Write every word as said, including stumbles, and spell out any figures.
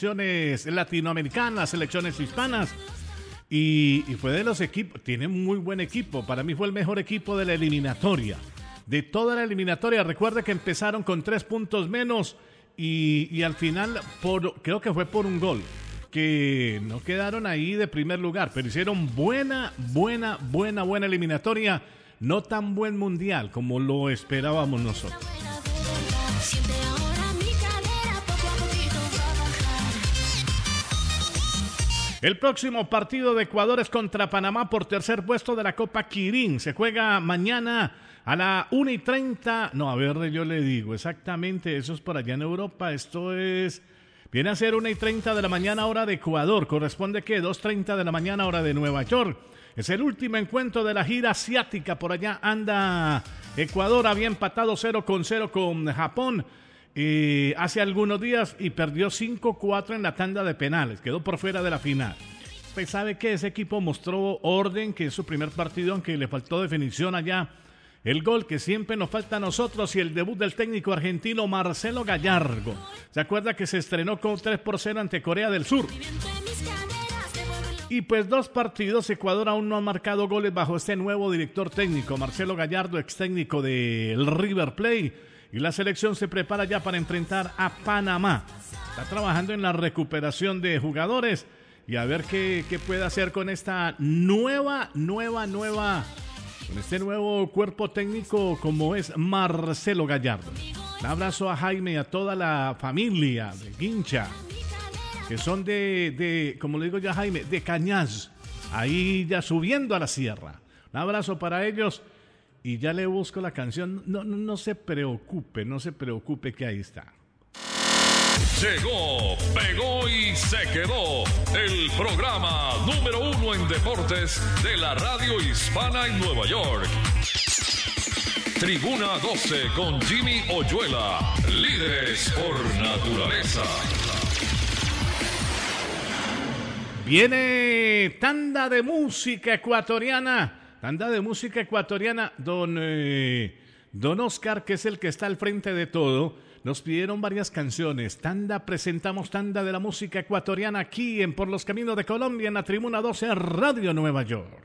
selecciones latinoamericanas, selecciones hispanas. Y, y fue de los equipos, tiene muy buen equipo. Para mí fue el mejor equipo de la eliminatoria. De toda la eliminatoria, recuerda que empezaron con tres puntos menos y, y al final, por, creo que fue por un gol, que no quedaron ahí de primer lugar, pero hicieron buena, buena, buena, buena eliminatoria. No tan buen mundial como lo esperábamos nosotros. El próximo partido de Ecuador es contra Panamá por tercer puesto de la Copa Quirín. Se juega mañana a la una y treinta. No, a ver, yo le digo exactamente, eso es por allá en Europa. Esto es, viene a ser una y treinta de la mañana hora de Ecuador. Corresponde que dos y treinta de la mañana hora de Nueva York. Es el último encuentro de la gira asiática. Por allá anda Ecuador, había empatado cero con cero con Japón Eh, hace algunos días y perdió cinco cuatro en la tanda de penales, quedó por fuera de la final. Pues sabe que ese equipo mostró orden, que es su primer partido, aunque le faltó definición allá. El gol que siempre nos falta a nosotros y el debut del técnico argentino Marcelo Gallardo. ¿Se acuerda que se estrenó con tres por cero ante Corea del Sur? Y pues dos partidos, Ecuador aún no ha marcado goles bajo este nuevo director técnico, Marcelo Gallardo, ex técnico del River Plate. Y la selección se prepara ya para enfrentar a Panamá. Está trabajando en la recuperación de jugadores y a ver qué, qué puede hacer con esta nueva, nueva, nueva, con este nuevo cuerpo técnico como es Marcelo Gallardo. Un abrazo a Jaime y a toda la familia de Guincha, que son de, de, como le digo ya Jaime, de Cañas, ahí ya subiendo a la sierra. Un abrazo para ellos. Y ya le busco la canción. No, no, no se preocupe, no se preocupe que ahí está. Llegó, pegó y se quedó. El programa número uno en deportes de la radio hispana en Nueva York. Tribuna doce con Jimmy Oyuela. Líderes por naturaleza. Viene tanda de música ecuatoriana. Tanda de música ecuatoriana, don, eh, don Oscar, que es el que está al frente de todo, nos pidieron varias canciones. Tanda, presentamos tanda de la música ecuatoriana aquí en Por los Caminos de Colombia, en la Tribuna doce Radio Nueva York.